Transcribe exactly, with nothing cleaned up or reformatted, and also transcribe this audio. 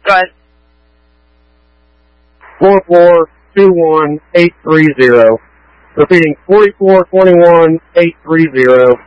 Go ahead. four four two one eight three zero. Repeating, forty-four twenty-one eight three zero.